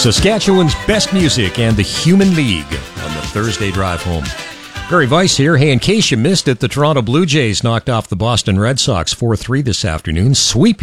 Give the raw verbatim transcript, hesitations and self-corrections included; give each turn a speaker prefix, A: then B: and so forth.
A: Saskatchewan's best music and the Human League on the Thursday drive home. Barry Weiss here. Hey, in case you missed it, the Toronto Blue Jays knocked off the Boston Red Sox four three this afternoon, sweeping